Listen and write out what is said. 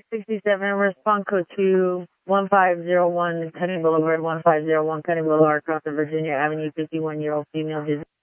67, respond code to 1501 Cutting Boulevard, 1501 Cutting Boulevard, across the Virginia Avenue, 51-year-old female.